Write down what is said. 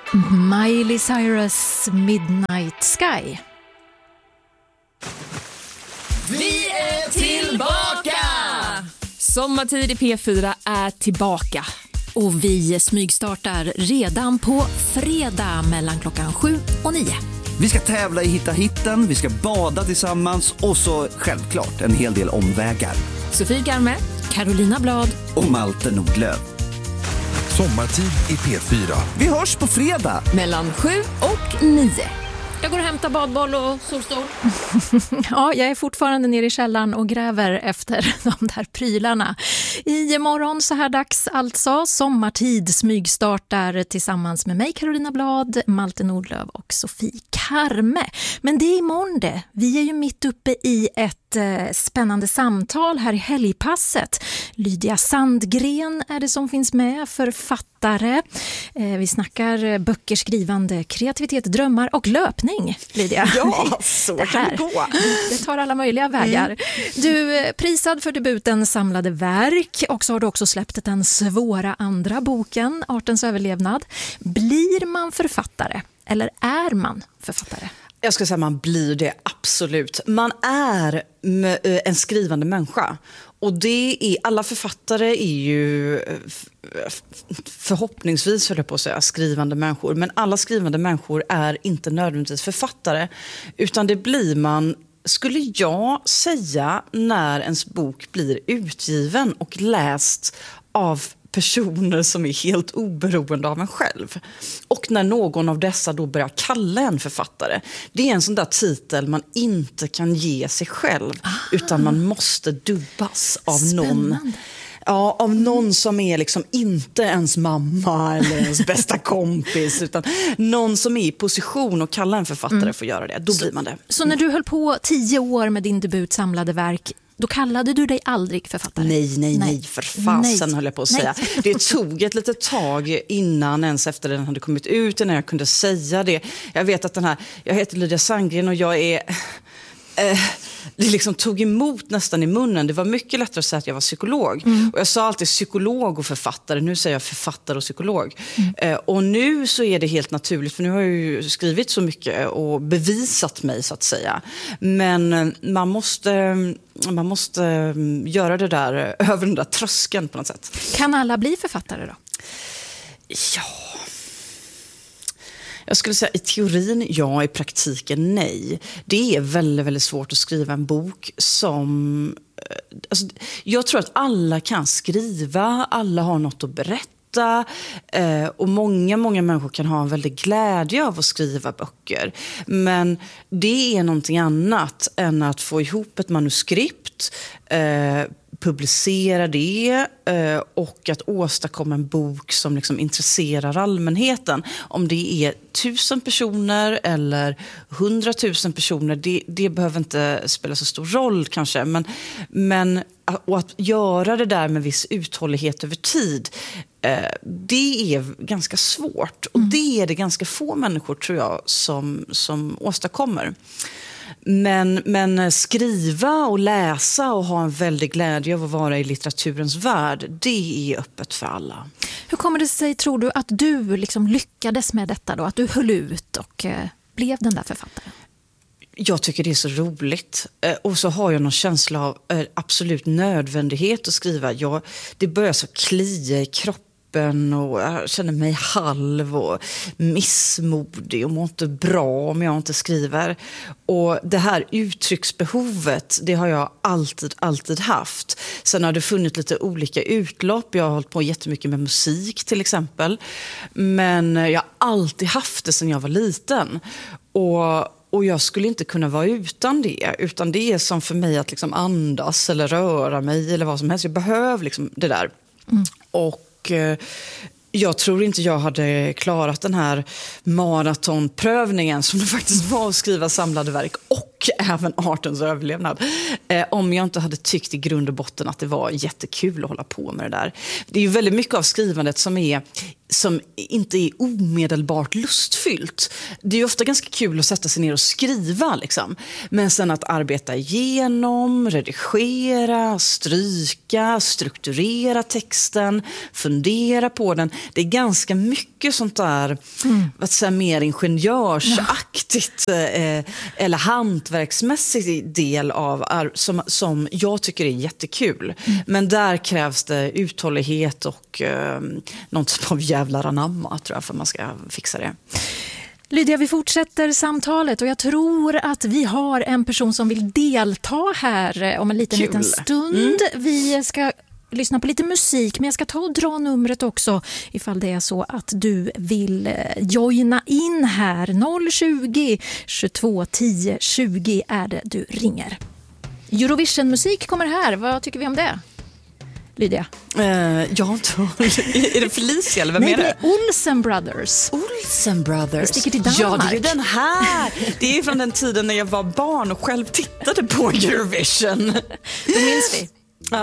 Miley Cyrus, Midnight Sky. Vi är tillbaka! Sommartid i P4 är tillbaka. Och vi smygstartar redan på fredag mellan klockan 7 och 9. Vi ska tävla i Hitta hitten, vi ska bada tillsammans och så självklart en hel del omvägar. Sofie Garme, Carolina Blad och Malte Nordlöf. Sommartid i P4. Vi hörs på fredag. mellan 7 och 9. Jag går och hämtar badboll och solstol. Ja, jag är fortfarande nere i källaren och gräver efter de där prylarna. I morgon så här dags alltså, sommartid smygstartar tillsammans med mig, Carolina Blad, Malte Nordlöf och Sofie Karme. Men det är imorgon det. Vi är ju mitt uppe i ett spännande samtal här i helgpasset. Lydia Sandgren är det som finns med, författare. Vi snackar böcker, skrivande, kreativitet, drömmar och löpning, Lydia. Ja, så det kan det gå. Det tar alla möjliga vägar. Du prisad för debuten Samlade verk, och så har du också släppt den svåra andra boken, Artens överlevnad. Blir man författare eller är man författare? Jag skulle säga man blir det, absolut. Man är en skrivande människa. Och det är, alla författare är ju förhoppningsvis, höll jag på att säga, skrivande människor. Men alla skrivande människor är inte nödvändigtvis författare. Utan det blir man, skulle jag säga, när ens bok blir utgiven och läst av personer som är helt oberoende av en själv. Och när någon av dessa då börjar kalla en författare. Det är en sån där titel man inte kan ge sig själv. Utan man måste dubbas av någon. Ja, av någon som är liksom inte ens mamma eller ens bästa kompis, utan någon som är i position och kallar en författare för att göra det. Då blir man det. Så när du höll på 10 år med din debut Samlade verk, då kallade du dig aldrig författare? Nej, för fasen höll jag på att säga. Det tog ett litet tag innan, ens efter den hade kommit ut, när jag kunde säga det. Jag vet att jag heter Lydia Sandgren och jag är... det liksom tog emot nästan i munnen. Det var mycket lättare att säga att jag var psykolog. Och jag sa alltid psykolog och författare. Nu säger jag författare och psykolog. Och nu så är det helt naturligt. För nu har jag ju skrivit så mycket och bevisat mig, så att säga. Men man måste göra det där över den där tröskeln på något sätt. Kan alla bli författare då? Ja... Jag skulle säga i teorin ja, i praktiken nej. Det är väldigt, väldigt svårt att skriva en bok som... Alltså, jag tror att alla kan skriva, alla har något att berätta. Och många människor kan ha en väldigt glädje av att skriva böcker. Men det är någonting annat än att få ihop ett manuskript, publicera det och att åstadkomma en bok som liksom intresserar allmänheten. Om det är 1000 personer eller 100 000 personer, det behöver inte spela så stor roll kanske. Men och att göra det där med viss uthållighet över tid, det är ganska svårt. Och det är det ganska få människor, tror jag, som åstadkommer. Men skriva och läsa och ha en väldig glädje av att vara i litteraturens värld, det är öppet för alla. Hur kommer det sig, tror du, att du liksom lyckades med detta då? Att du höll ut och blev den där författaren? Jag tycker det är så roligt. Och så har jag någon känsla av absolut nödvändighet att skriva. Det börjar så klia i kroppen. Och jag känner mig halv och missmodig och mår inte bra om jag inte skriver. Och det här uttrycksbehovet, det har jag alltid haft. Sen har det funnits lite olika utlopp. Jag har hållit på jättemycket med musik till exempel. Men jag har alltid haft det sedan jag var liten. Och jag skulle inte kunna vara utan det. Utan det är som för mig att liksom andas eller röra mig eller vad som helst. Jag behöver liksom det där. Och jag tror inte jag hade klarat den här maratonprövningen som det faktiskt var att skriva Samlade verk och även Artens överlevnad, om jag inte hade tyckt i grund och botten att det var jättekul att hålla på med det där. Det är ju väldigt mycket av skrivandet som är som inte är omedelbart lustfyllt. Det är ju ofta ganska kul att sätta sig ner och skriva liksom. Men sen att arbeta igenom, redigera, stryka, strukturera texten, fundera på den. Det är ganska mycket sånt där vad säga, mer ingenjörsaktigt eller hantverksmässig del av som jag tycker är jättekul. Men där krävs det uthållighet och någon typ av jävlar anamma, tror jag, för man ska fixa det. Lydia, vi fortsätter samtalet och jag tror att vi har en person som vill delta här om en liten stund. Vi ska lyssna på lite musik, men jag ska ta och dra numret också ifall det är så att du vill joina in här. 020 22 10 20 är det du ringer. Eurovision-musik kommer här. Vad tycker vi om det? Lydia? Jag tror... Är det Felicia eller vem är det? Nej, det är Olsen Brothers. Olsen Brothers? Vi sticker till Danmark. Ja, det är den här. Det är från den tiden när jag var barn och själv tittade på Eurovision. Då minns vi.